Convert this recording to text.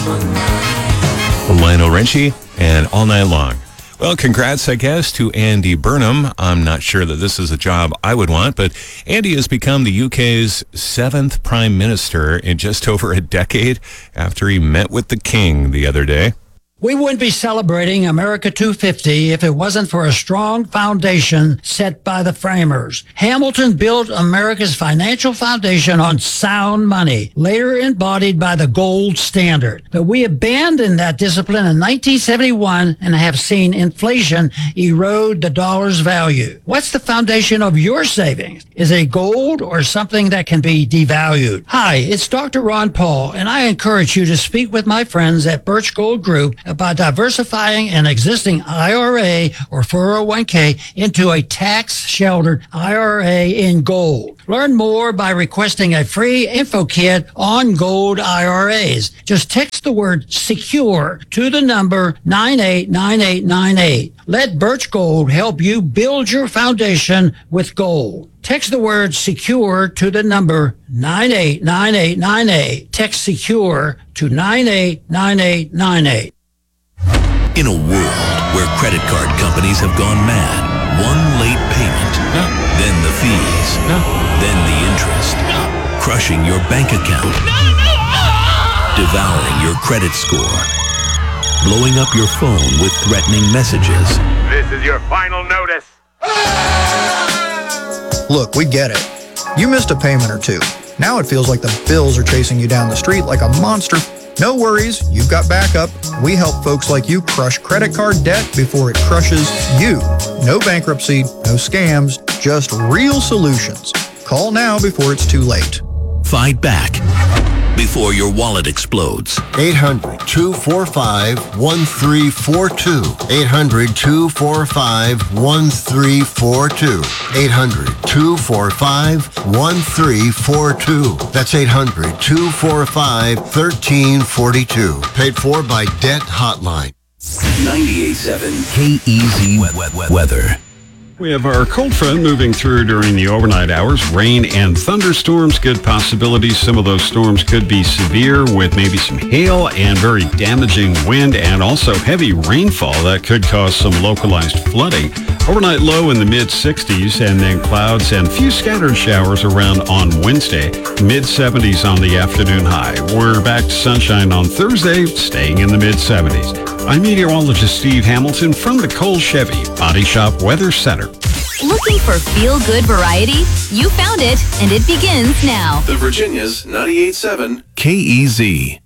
Lionel Richie and All Night Long. Well, congrats, I guess, to Andy Burnham. I'm not sure that this is a job I would want, but Andy has become the UK's 7th Prime Minister in just over a decade after he met with the King the other day. We wouldn't be celebrating America 250 if it wasn't for a strong foundation set by the framers. Hamilton built America's financial foundation on sound money, later embodied by the gold standard. But we abandoned that discipline in 1971 and have seen inflation erode the dollar's value. What's the foundation of your savings? Is it gold or something that can be devalued? Hi, it's Dr. Ron Paul, and I encourage you to speak with my friends at Birch Gold Group about diversifying an existing IRA or 401k into a tax-sheltered IRA in gold. Learn more by requesting a free info kit on gold IRAs. Just text the word SECURE to the number 989898. Let Birch Gold help you build your foundation with gold. Text the word SECURE to the number 989898. Text SECURE to 989898. In a world where credit card companies have gone mad, one late payment, then the fees, then the interest, crushing your bank account, devouring your credit score, blowing up your phone with threatening messages. This is your final notice. Look, we get it. You missed a payment or two. Now it feels like the bills are chasing you down the street like a monster. No worries, you've got backup. We help folks like you crush credit card debt before it crushes you. No bankruptcy, no scams, just real solutions. Call now before it's too late. Fight back before your wallet explodes. 800-245-1342. 800-245-1342. 800-245-1342. That's 800-245-1342. Paid for by Debt Hotline. 98.7 KEZ Weather. We have our cold front moving through during the overnight hours. Rain and thunderstorms, good possibilities. Some of those storms could be severe with maybe some hail and very damaging wind and also heavy rainfall that could cause some localized flooding. Overnight low in the mid-60s and then clouds and a few scattered showers around on Wednesday. Mid-70s on the afternoon high. We're back to sunshine on Thursday, staying in the mid-70s. I'm meteorologist Steve Hamilton from the Cole Chevy Body Shop Weather Center. Looking for feel-good variety? You found it, and it begins now. The Virginia's 98.7 KEZ.